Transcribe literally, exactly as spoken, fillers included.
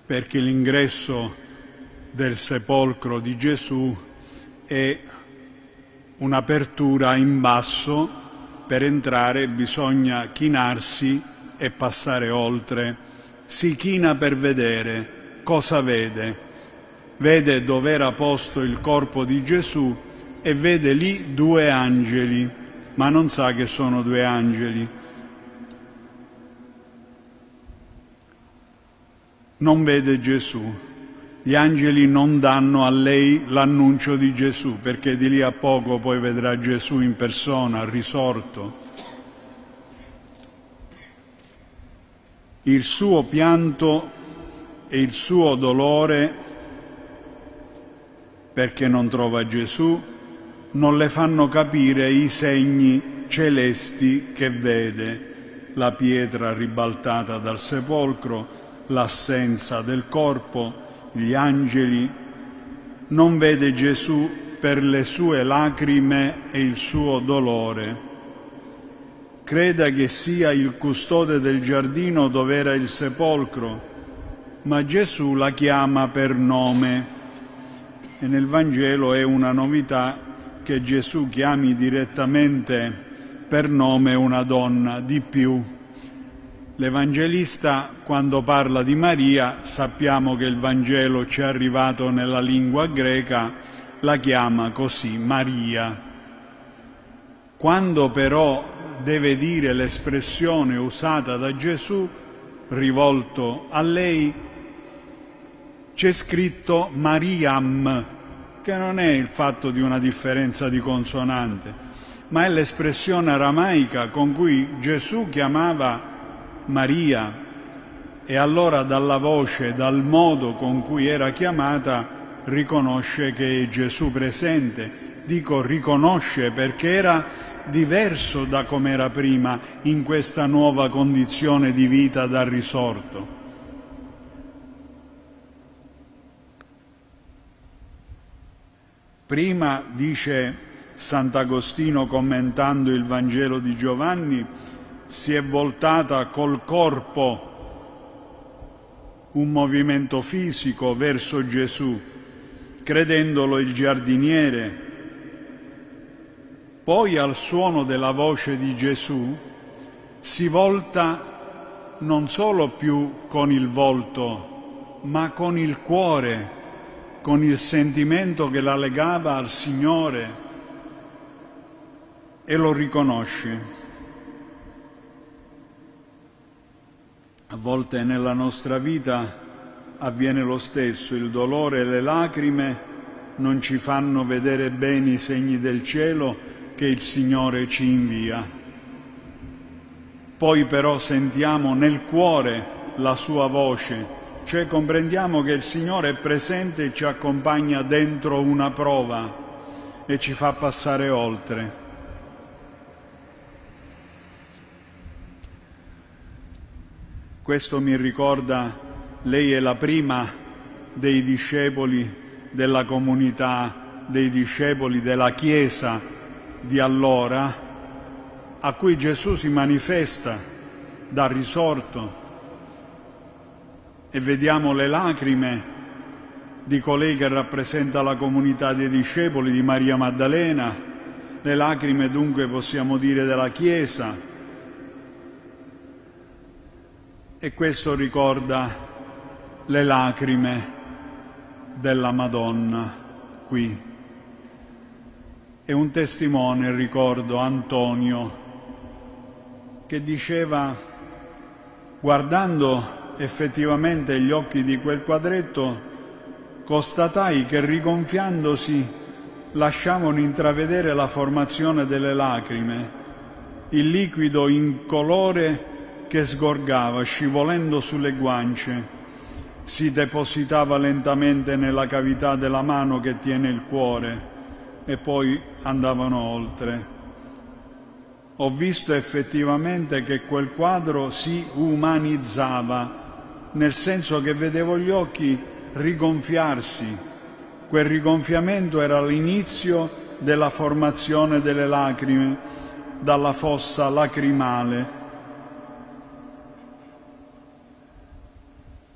perché l'ingresso del sepolcro di Gesù è un'apertura in basso. Per entrare bisogna chinarsi e passare oltre. Si china per vedere. Cosa vede? Vede dove era posto il corpo di Gesù e vede lì due angeli, ma non sa che sono due angeli. Non vede Gesù. Gli angeli non danno a lei l'annuncio di Gesù, perché di lì a poco poi vedrà Gesù in persona, risorto. Il suo pianto e il suo dolore, perché non trova Gesù, non le fanno capire i segni celesti che vede: la pietra ribaltata dal sepolcro, l'assenza del corpo, gli angeli. Non vede Gesù per le sue lacrime e il suo dolore. Creda che sia il custode del giardino dove era il sepolcro, ma Gesù la chiama per nome. E nel Vangelo è una novità che Gesù chiami direttamente per nome una donna. Di più, l'Evangelista, quando parla di Maria, sappiamo che il Vangelo ci è arrivato nella lingua greca, la chiama così, Maria. Quando però deve dire l'espressione usata da Gesù, rivolto a lei, c'è scritto Mariam, che non è il fatto di una differenza di consonante, ma è l'espressione aramaica con cui Gesù chiamava Maria. E allora dalla voce, dal modo con cui era chiamata, riconosce che è Gesù presente. Dico riconosce perché era diverso da come era prima in questa nuova condizione di vita da risorto. Prima, dice Sant'Agostino commentando il Vangelo di Giovanni, si è voltata col corpo, un movimento fisico verso Gesù, credendolo il giardiniere. Poi al suono della voce di Gesù si volta non solo più con il volto, ma con il cuore, con il sentimento che la legava al Signore, e lo riconosce. A volte nella nostra vita avviene lo stesso, il dolore e le lacrime non ci fanno vedere bene i segni del cielo che il Signore ci invia. Poi però sentiamo nel cuore la sua voce, cioè comprendiamo che il Signore è presente e ci accompagna dentro una prova e ci fa passare oltre. Questo mi ricorda, lei è la prima dei discepoli della comunità, dei discepoli della Chiesa di allora, a cui Gesù si manifesta da risorto, e vediamo le lacrime di colei che rappresenta la comunità dei discepoli, di Maria Maddalena, le lacrime dunque possiamo dire della Chiesa, e questo ricorda le lacrime della Madonna qui. È un testimone, ricordo, Antonio, che diceva, guardando effettivamente gli occhi di quel quadretto, constatai che rigonfiandosi lasciavano intravedere la formazione delle lacrime, il liquido incolore che sgorgava, scivolendo sulle guance, si depositava lentamente nella cavità della mano che tiene il cuore, e poi andavano oltre. Ho visto effettivamente che quel quadro si umanizzava, nel senso che vedevo gli occhi rigonfiarsi. Quel rigonfiamento era l'inizio della formazione delle lacrime dalla fossa lacrimale